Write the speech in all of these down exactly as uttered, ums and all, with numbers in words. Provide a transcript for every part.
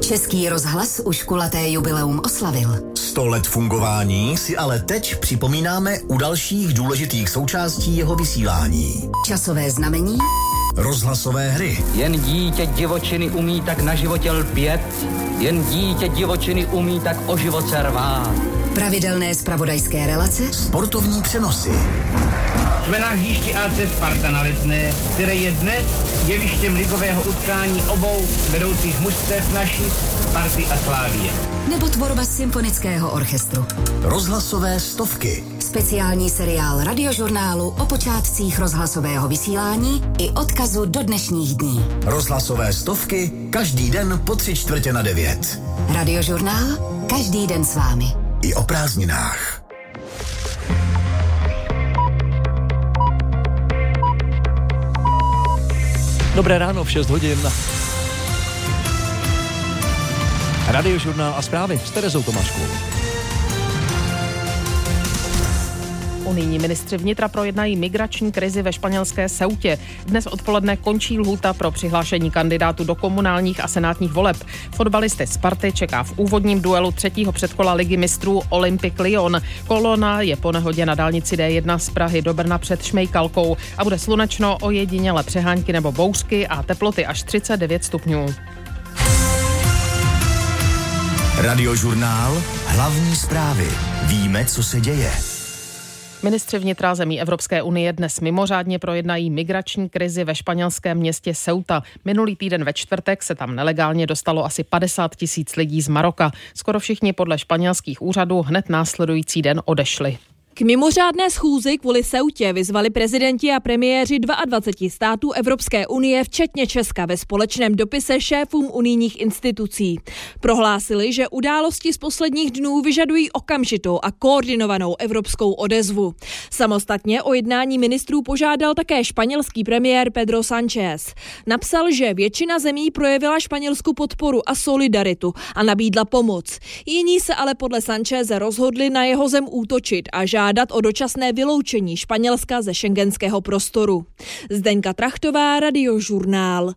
Český rozhlas už kulaté jubileum oslavil. Sto let fungování si ale teď připomínáme u dalších důležitých součástí jeho vysílání. Časové znamení, rozhlasové hry. Jen dítě divočiny umí tak na životě lpět, jen dítě divočiny umí tak o život se rvát. Pravidelné zpravodajské relace, sportovní přenosy. Jsme na hřišti á cé Sparta na Letné, které je dnes jevištěm ligového utkání obou vedoucích mužstev naší Sparty a Slávie. Nebo tvorba symfonického orchestru. Rozhlasové stovky. Speciální seriál radiožurnálu o počátcích rozhlasového vysílání i odkazu do dnešních dní. Rozhlasové stovky každý den po tři čtvrtě na devět. Radiožurnál každý den s vámi. I o prázdninách. Dobré ráno v šest hodin. Radiožurnál a zprávy s Terezou Tomáškou. Unijní ministři vnitra projednají migrační krizi ve španělské Ceutě. Dnes odpoledne končí lhůta pro přihlášení kandidátů do komunálních a senátních voleb. Fotbalisty Sparty čeká v úvodním duelu třetího předkola ligy mistrů Olympique Lyon. Kolona je po nehodě na dálnici dé jedna z Prahy do Brna před Šmejkalkou a bude slunečno, ojediněle přehánky nebo bouřky a teploty až třicet devět stupňů. Radiožurnál, hlavní zprávy. Víme, co se děje. Ministři vnitra zemí Evropské unie dnes mimořádně projednají migrační krizi ve španělském městě Ceuta. Minulý týden ve čtvrtek se tam nelegálně dostalo asi padesát tisíc lidí z Maroka. Skoro všichni podle španělských úřadů hned následující den odešli. K mimořádné schůzi kvůli Ceutě vyzvali prezidenti a premiéři dvaceti dvou států Evropské unie, včetně Česka, ve společném dopise šéfům unijních institucí. Prohlásili, že události z posledních dnů vyžadují okamžitou a koordinovanou evropskou odezvu. Samostatně o jednání ministrů požádal také španělský premiér Pedro Sánchez. Napsal, že většina zemí projevila Španělsku podporu a solidaritu a nabídla pomoc. Jiní se ale podle Sancheze rozhodli na jeho zem útočit a žádat o dočasné vyloučení Španělska ze schengenského prostoru. Zdeňka Trachtová, Radiožurnál.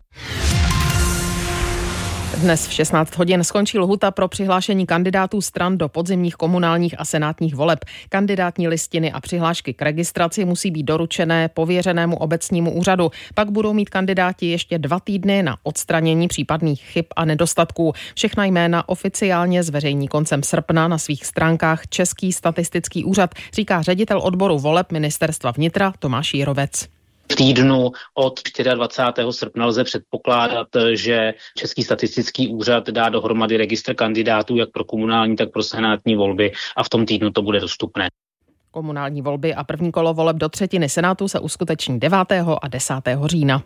Dnes v šestnáct hodin skončí lhůta pro přihlášení kandidátů stran do podzimních komunálních a senátních voleb. Kandidátní listiny a přihlášky k registraci musí být doručené pověřenému obecnímu úřadu. Pak budou mít kandidáti ještě dva týdny na odstranění případných chyb a nedostatků. Všechna jména oficiálně zveřejní koncem srpna na svých stránkách Český statistický úřad, říká ředitel odboru voleb Ministerstva vnitra Tomáš Jirovec. V týdnu od dvacátého čtvrtého srpna lze předpokládat, že Český statistický úřad dá dohromady registr kandidátů jak pro komunální, tak pro senátní volby a v tom týdnu to bude dostupné. Komunální volby a první kolo voleb do třetiny senátu se uskuteční devátého a desátého října.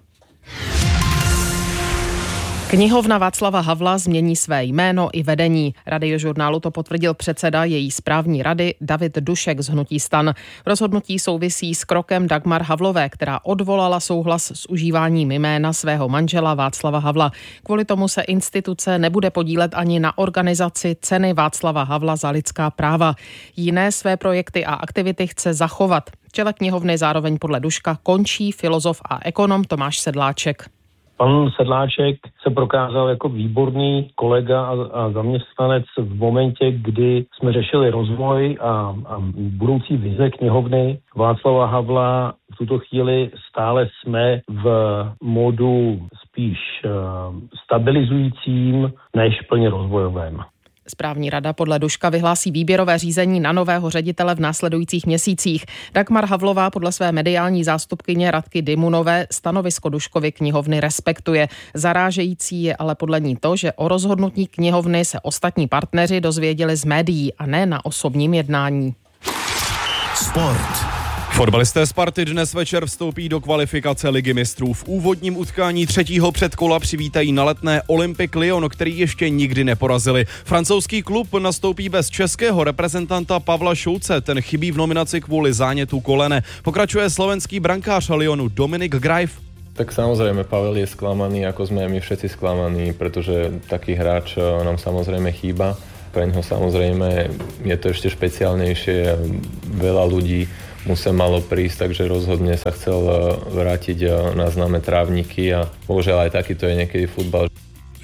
Knihovna Václava Havla změní své jméno i vedení. Radiožurnálu to potvrdil předseda její správní rady David Dušek z hnutí STAN. Rozhodnutí souvisí s krokem Dagmar Havlové, která odvolala souhlas s užíváním jména svého manžela Václava Havla. Kvůli tomu se instituce nebude podílet ani na organizaci ceny Václava Havla za lidská práva. Jiné své projekty a aktivity chce zachovat. V čele knihovny zároveň podle Duška končí filozof a ekonom Tomáš Sedláček. Pan Sedláček se prokázal jako výborný kolega a, a zaměstnanec v momentě, kdy jsme řešili rozvoj a, a budoucí vize knihovny Václava Havla. V tuto chvíli stále jsme v modu spíš uh, stabilizujícím než plně rozvojovém. Správní rada podle Duška vyhlásí výběrové řízení na nového ředitele v následujících měsících. Dagmar Havlová podle své mediální zástupkyně Radky Dymunové stanovisko Duškovy knihovny respektuje. Zarážející je ale podle ní to, že o rozhodnutí knihovny se ostatní partneři dozvěděli z médií a ne na osobním jednání. Sport. Fotbalisté Sparty dnes večer vstoupí do kvalifikace ligy mistrů. V úvodním utkání třetího předkola přivítají na Letné Olympique Lyon, který ještě nikdy neporazili. Francouzský klub nastoupí bez českého reprezentanta Pavla Šouce, ten chybí v nominaci kvůli zánětu kolene. Pokračuje slovenský brankář Lyonu Dominik Grajf. Tak samozrejme, Pavel je sklamaný, ako sme my všetci sklamaní, pretože taký hráč nám samozrejme chýba. Pre ňoho samozrejme je to ešte špeciálnejšie, veľa ľudí mu sa malo prísť, takže rozhodne sa chcel vrátiť na známe trávniky a bohužiaľ aj takýto je niekedy futbal.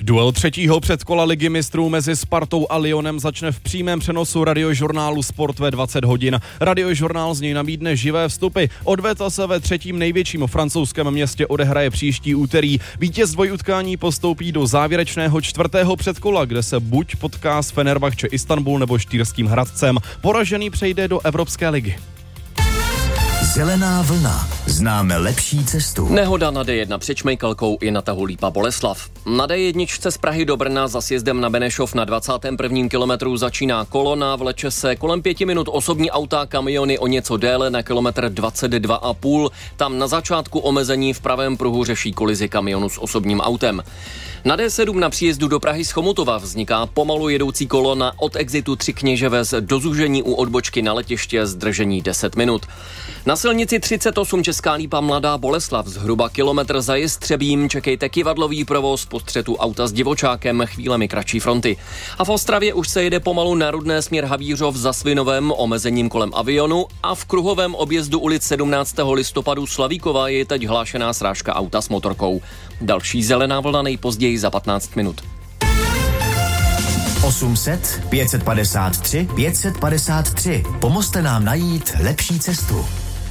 Duel třetího předkola Ligy mistrů mezi Spartou a Lyonem začne v přímém přenosu radiožurnálu Sport ve dvacet hodin. Radiožurnál z něj nabídne živé vstupy. Odveta se ve třetím největším francouzském městě odehraje příští úterý. Vítěz dvojutkání postoupí do závěrečného čtvrtého předkola, kde se buď potká s Fenerbahce Istanbul nebo Štýrským Hradcem. Poražený přejde do Evropské ligy. Zelená vlna. Známe lepší cestu. Nehoda na D jedna před Šmejkalkou i na tahu Lípa Boleslav. Na D jedna z Prahy do Brna za sjezdem na Benešov na dvacátém prvním kilometru začíná kolona, vleče se kolem pěti minut osobní auta, kamiony o něco déle na kilometr dvacet dva a půl. Tam na začátku omezení v pravém pruhu řeší kolizi kamionu s osobním autem. Na D sedm na příjezdu do Prahy z Chomutova vzniká pomalu jedoucí kolona od exitu Tři Kněževes do zúžení u odbočky na letiště, zdržení deset minut. Na silnici třicet osm Česká Lípa Mladá Boleslav zhruba kilometr za Jestřebím čekejte kivadlový provoz po střetu auta s divočákem, chvílemi kratší fronty. A v Ostravě už se jede pomalu na Rudné směr Havířov za Svinovem omezením kolem Avionu a v kruhovém objezdu ulic sedmnáctého listopadu Slavíkova je teď hlášená srážka auta s motorkou. Další zelená vlna nejpozději za patnáct minut. osm set, pět set padesát tři, pět set padesát tři. Pomozte nám najít lepší cestu.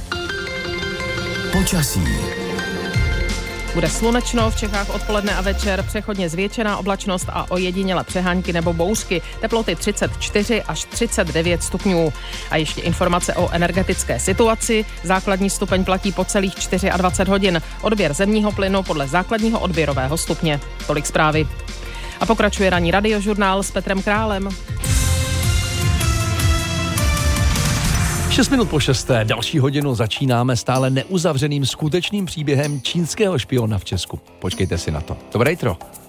Počasí. Bude slunečno, v Čechách odpoledne a večer přechodně zvětšená oblačnost a ojedinělé přehánky nebo bouřky. Teploty třicet čtyři až třicet devět stupňů. A ještě informace o energetické situaci. Základní stupeň platí po celých dvacet čtyři hodin. Odběr zemního plynu podle základního odběrového stupně. Tolik zprávy. A pokračuje ranní radiožurnál s Petrem Králem. šest minut po šesté, další hodinu začínáme stále neuzavřeným skutečným příběhem čínského špiona v Česku. Počkejte si na to. Dobré jitro.